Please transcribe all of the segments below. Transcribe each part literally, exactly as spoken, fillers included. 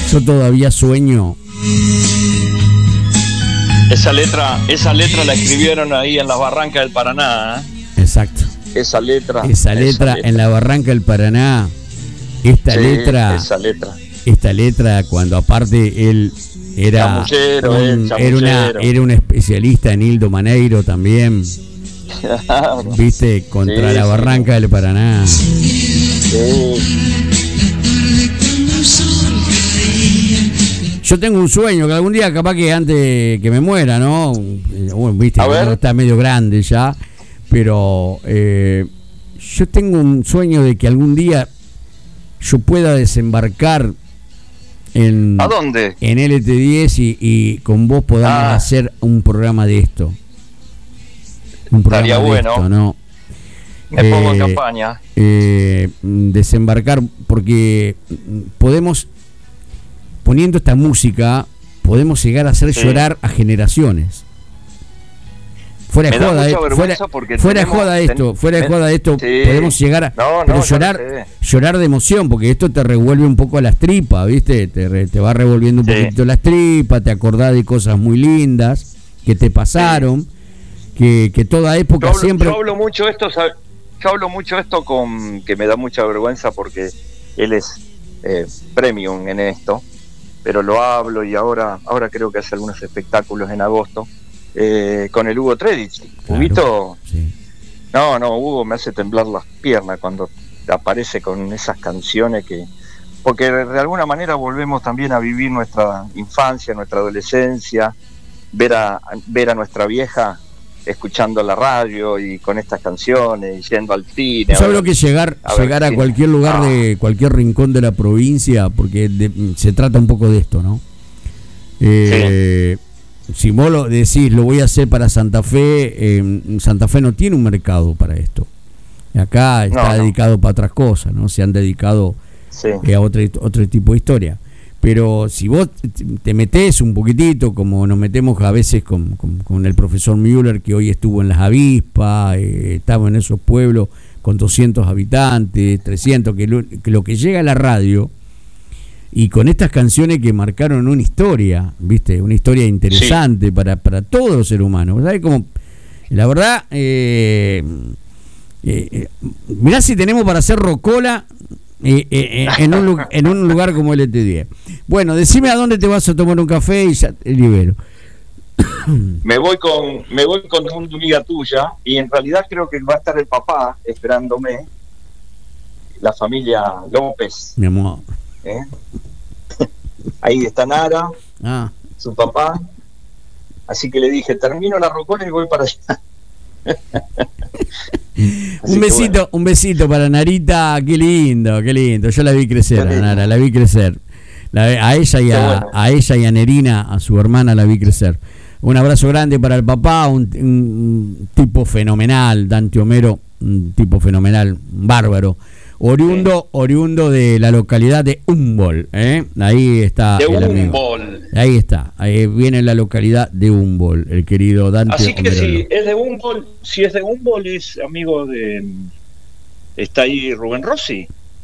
Yo todavía sueño. Esa letra, esa letra la escribieron ahí en las barrancas del Paraná, ¿eh? Exacto. Esa letra. Esa letra, esa letra en la barranca del Paraná. Esta sí, letra. Esa letra. Esta letra, cuando aparte él era, chamullero, un, él, era, una, era un especialista en Hildo Maneiro también. Claro. Viste, contra sí, la barranca sí. del Paraná. Sí. Yo tengo un sueño que algún día, capaz que antes que me muera, ¿no? Bueno, viste, que está medio grande ya, pero eh, yo tengo un sueño de que algún día yo pueda desembarcar en, ¿a dónde? En L T diez y, y con vos podamos ah. hacer un programa de esto. Un programa Estaría de bueno. Esto, ¿no? Me eh, pongo en campaña. Eh, desembarcar, porque podemos, poniendo esta música, podemos llegar a hacer sí. llorar a generaciones. Fuera de joda, eh, fuera, fuera tenemos, joda esto, ten, fuera de joda esto, sí. podemos llegar a no, no, pero llorar, no llorar de emoción, porque esto te revuelve un poco a las tripas, ¿viste? Te, re, te va revolviendo un sí. poquito las tripas, te acordás de cosas muy lindas que te pasaron, sí. que, que toda época yo hablo, siempre. Yo hablo mucho esto, yo hablo mucho esto con que me da mucha vergüenza porque él es eh, premium en esto, pero lo hablo y ahora, ahora creo que hace algunos espectáculos en agosto. Eh, con el Hugo Tredich. Claro, Huguito, sí. no, no, Hugo me hace temblar las piernas cuando aparece con esas canciones que, porque de alguna manera volvemos también a vivir nuestra infancia, nuestra adolescencia, ver a ver a nuestra vieja escuchando la radio y con estas canciones, yendo al cine. ¿Sabes lo que es llegar a, llegar a cualquier lugar ah. de cualquier rincón de la provincia? Porque de, se trata un poco de esto, ¿no? Eh, sí. Si vos lo decís, lo voy a hacer para Santa Fe, eh, Santa Fe no tiene un mercado para esto. Acá está no, no. dedicado para otras cosas, ¿no? Se han dedicado sí. eh, a otro, otro tipo de historia. Pero si vos te metés un poquitito, como nos metemos a veces con, con, con el profesor Müller, que hoy estuvo en Las Avispas, eh, estaba en esos pueblos con doscientos habitantes, trescientos, que lo que, lo que llega a la radio, y con estas canciones que marcaron una historia, ¿viste? Una historia interesante sí. para, para todos los seres humanos. ¿Sabes cómo? La verdad, eh, eh, mirá si tenemos para hacer rocola eh, eh, en, un, en un lugar como el L T diez. Bueno, decime a dónde te vas a tomar un café y ya te libero. Me voy con me voy con una amiga tuya y en realidad creo que va a estar el papá esperándome, la familia López. Mi amor. ¿Eh? Ahí está Nara, ah. su papá, así que le dije, termino la rocola y voy para allá. un besito, bueno. un besito para Narita, qué lindo, qué lindo. Yo la vi crecer, a Nara, la vi crecer. La, a ella y a, bueno. a ella y a Nerina, a su hermana, la vi crecer. Un abrazo grande para el papá, un, un, un tipo fenomenal, Dante Homero, un tipo fenomenal, bárbaro. Oriundo, sí. oriundo de la localidad de Humboldt, ¿eh? Ahí está de el amigo. Humboldt. Ahí está, ahí viene la localidad de Humboldt, el querido Dante. Así que Omerolo. si es de Humboldt, si es de Humboldt es amigo de, está ahí Rubén Rossi.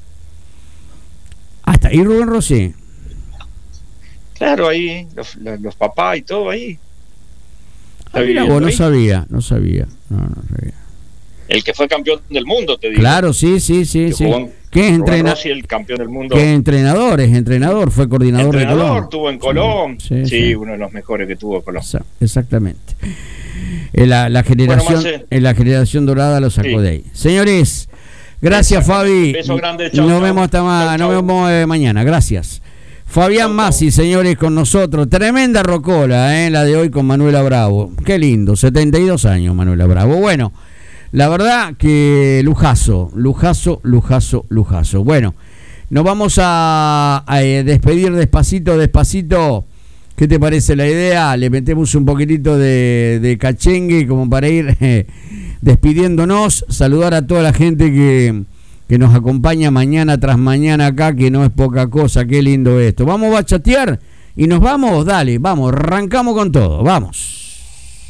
Ah, está ahí Rubén Rossi. Claro, ahí los, los, los papás y todo ahí. Ah, mira, vos no sabía, no sabía, no, no sabía. El que fue campeón del mundo, te digo. Claro, sí, sí, sí, sí. Jugó, ¿Qué es entrenador? El campeón del mundo. ¿Qué entrenador? Es entrenador, fue coordinador entrenador, de Colón. Tuvo en Colón. Sí, sí, sí, sí, sí. uno de los mejores que tuvo Colón. Exactamente. En la, la generación, bueno, en la generación dorada lo sacó sí. de ahí. Señores, gracias Fabi. Beso grande, chau, nos chau. vemos hasta ma- chau, chau. Nos vemos eh, mañana. Gracias. Fabián Masi, señores, con nosotros. Tremenda rocola, eh, la de hoy con Manuela Bravo. Qué lindo, setenta y dos años Manuela Bravo. Bueno, la verdad que lujazo, lujazo, lujazo, lujazo. Bueno, nos vamos a, a despedir despacito, despacito. ¿Qué te parece la idea? Le metemos un poquitito de, de cachengue como para ir eh, despidiéndonos. Saludar a toda la gente que, que nos acompaña mañana tras mañana acá, que no es poca cosa. Qué lindo esto. Vamos a chatear y nos vamos. Dale, vamos, arrancamos con todo. Vamos.